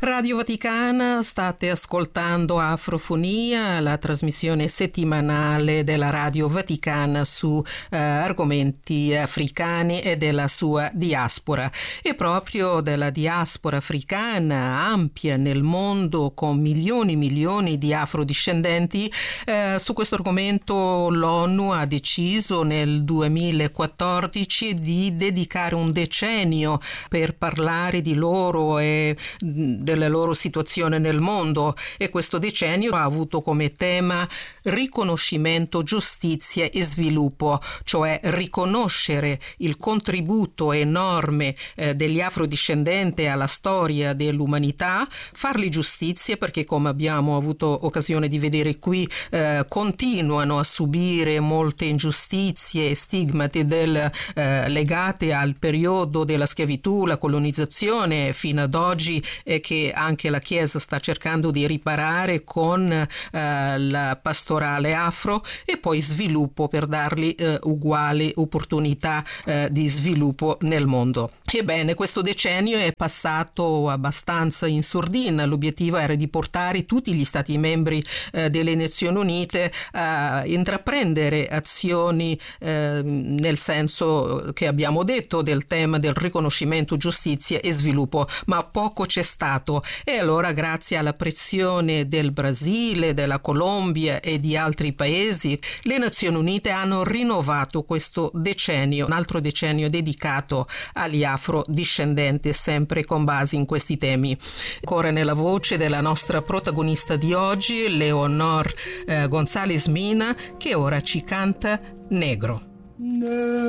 Radio Vaticana, state ascoltando Afrofonia, la trasmissione settimanale della Radio Vaticana su argomenti africani e della sua diaspora. E proprio della diaspora africana ampia nel mondo, con milioni e milioni di afrodiscendenti, su questo argomento l'ONU ha deciso nel 2014 di dedicare un decennio per parlare di loro e della loro situazione nel mondo, e questo decennio ha avuto come tema riconoscimento, giustizia e sviluppo, cioè riconoscere il contributo enorme degli afrodiscendenti alla storia dell'umanità, fargli giustizia perché, come abbiamo avuto occasione di vedere qui, continuano a subire molte ingiustizie e stigmati legate al periodo della schiavitù, la colonizzazione fino ad oggi, che anche la Chiesa sta cercando di riparare con la pastorale afro, e poi sviluppo per dargli uguali opportunità di sviluppo nel mondo. Ebbene, questo decennio è passato abbastanza in sordina. L'obiettivo era di portare tutti gli Stati membri delle Nazioni Unite a intraprendere azioni nel senso che abbiamo detto del tema del riconoscimento, giustizia e sviluppo, ma poco c'è stato. E allora, grazie alla pressione del Brasile, della Colombia e di altri paesi, le Nazioni Unite hanno rinnovato questo decennio, un altro decennio dedicato agli afrodiscendenti, sempre con base in questi temi. Ancora nella voce della nostra protagonista di oggi, Leonor González Mina, che ora ci canta Negro.